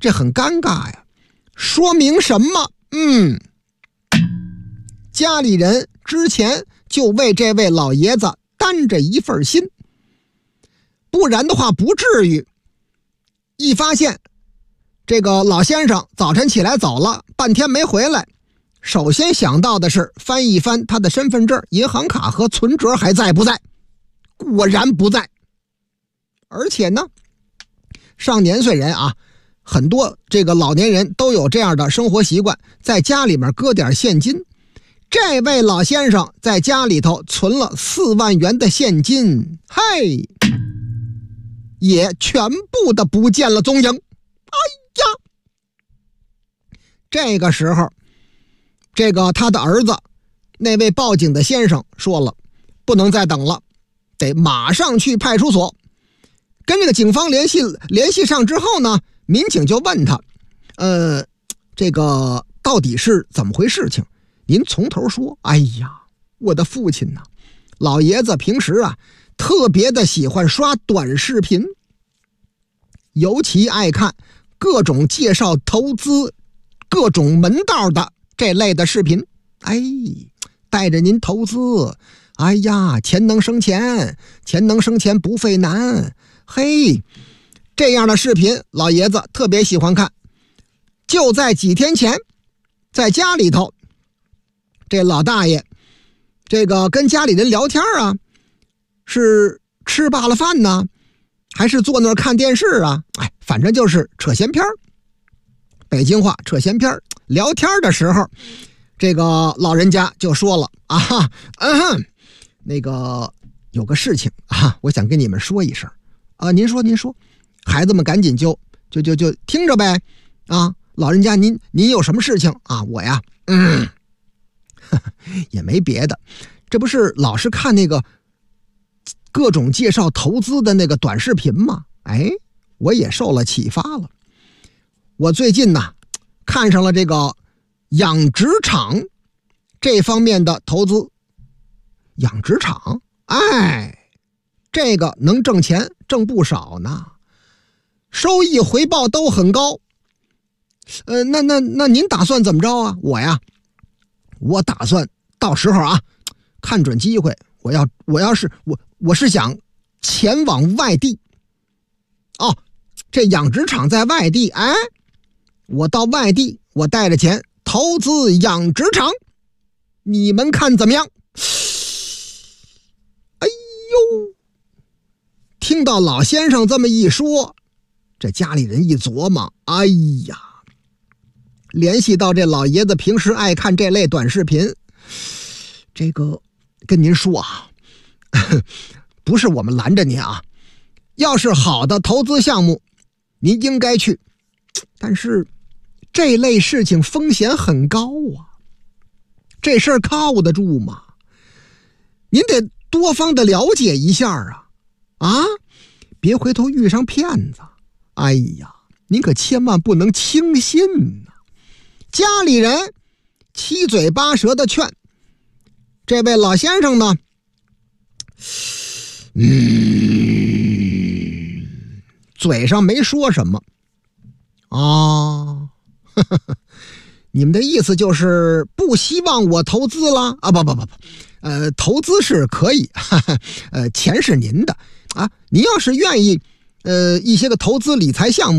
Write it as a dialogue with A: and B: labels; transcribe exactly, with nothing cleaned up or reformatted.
A: 这很尴尬呀。说明什么？嗯，家里人之前就为这位老爷子担着一份心，不然的话不至于一发现这个老先生早晨起来走了，半天没回来，首先想到的是翻一翻他的身份证、银行卡和存折还在不在。果然不在。而且呢，上年岁人啊，很多这个老年人都有这样的生活习惯，在家里面搁点现金。这位老先生在家里头存了四万元的现金，嘿，也全部的不见了踪影。哎呀，这个时候，这个他的儿子，那位报警的先生说了，不能再等了，得马上去派出所。跟这个警方联系联系上之后呢，民警就问他，呃，这个到底是怎么回事情？您从头说。哎呀，我的父亲呢，老爷子平时啊，特别的喜欢刷短视频，尤其爱看各种介绍投资、各种门道的这类的视频。哎，带着您投资，哎呀，钱能生钱，钱能生钱不费难。嘿，这样的视频老爷子特别喜欢看。就在几天前，在家里头，这老大爷这个跟家里人聊天啊，是吃罢了饭呢，还是坐那儿看电视啊？哎，反正就是扯闲篇儿。北京话扯闲篇儿。聊天的时候，这个老人家就说了啊哈，嗯，那个有个事情啊，我想跟你们说一声啊。您说您说，孩子们赶紧就就就就听着呗啊。老人家您您有什么事情啊？我呀，嗯，呵呵也没别的，这不是老是看那个各种介绍投资的那个短视频吗？哎，我也受了启发了。我最近呢，看上了这个养殖场这方面的投资。养殖场，哎，这个能挣钱，挣不少呢，收益回报都很高。呃，那那那您打算怎么着啊？我呀，我打算到时候啊，看准机会，我要我要是我我是想前往外地。哦，这养殖场在外地，哎，我到外地，我带着钱投资养殖场，你们看怎么样？哎呦，听到老先生这么一说，这家里人一琢磨，哎呀，联系到这老爷子平时爱看这类短视频，这个跟您说啊，不是我们拦着您啊，要是好的投资项目，您应该去，但是这类事情风险很高啊，这事儿靠得住吗？您得多方的了解一下啊，啊，别回头遇上骗子。哎呀，您可千万不能轻信啊。家里人七嘴八舌的劝，这位老先生呢，嗯，嘴上没说什么啊。呵呵呵，你们的意思就是不希望我投资了啊？不不不不，呃，投资是可以，哈哈，呃，钱是您的啊。您要是愿意，呃，一些个投资理财项目。